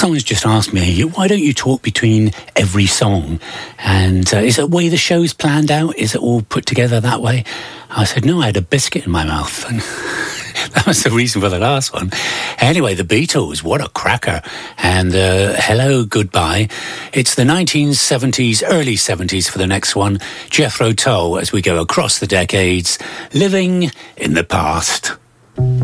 Someone's just asked me, why don't you talk between every song? And is it the way the show's planned out? Is it all put together that way? I said, no, I had a biscuit in my mouth. And that was the reason for the last one. Anyway, the Beatles, what a cracker. And Hello, Goodbye. It's the 1970s, early 70s for the next one. Jethro Tull, as we go across the decades, living in the past.